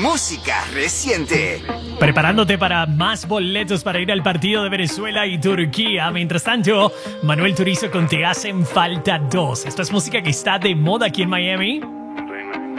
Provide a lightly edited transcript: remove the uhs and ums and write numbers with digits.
música reciente. Preparándote para más boletos para ir al partido de Venezuela y Turquía. Mientras tanto, Manuel Turizo con Te Hacen Falta 2. Esto es música que está de moda aquí en Miami.